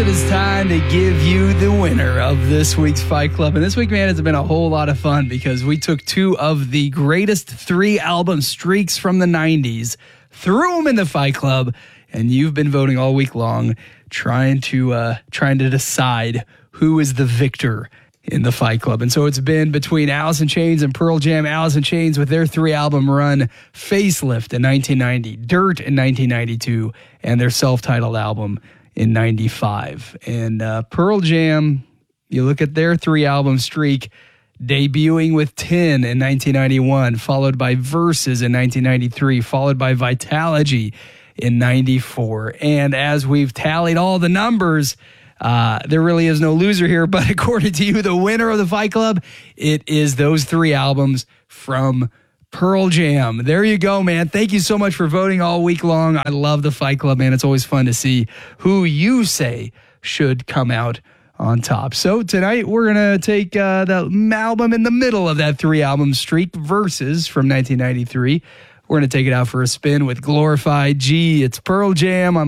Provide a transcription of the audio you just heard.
is time to give you the winner of this week's Fight Club. And this week, man, it's been a whole lot of fun because we took two of the greatest 3-album streaks from the 90s, threw them in the Fight Club, and you've been voting all week long trying to decide who is the victor in the Fight Club. And so it's been between Alice in Chains and Pearl Jam. Alice in Chains with their 3-album run, Facelift in 1990, Dirt in 1992, and their self-titled album in 95. And Pearl Jam, you look at their 3-album streak, debuting with 10 in 1991, followed by Versus in 1993, followed by Vitalogy in 94. And as we've tallied all the numbers, there really is no loser here, but according to you, the winner of the Fight Club, it is those 3 albums from Pearl Jam. There you go, man. Thank you so much for voting all week long. I love the Fight Club, man. It's always fun to see who you say should come out on top. So tonight we're going to take the album in the middle of that 3-album streak, Versus from 1993. We're going to take it out for a spin with Glorified G. It's Pearl Jam on